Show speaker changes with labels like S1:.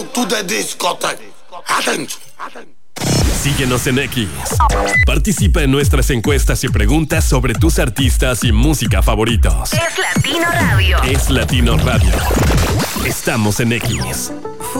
S1: Welcome to the discotheque. Attention.
S2: Síguenos en X. Participa en nuestras encuestas y preguntas sobre tus artistas y música favoritos.
S3: Es Latino Radio.
S2: Es Latino Radio. Estamos en X.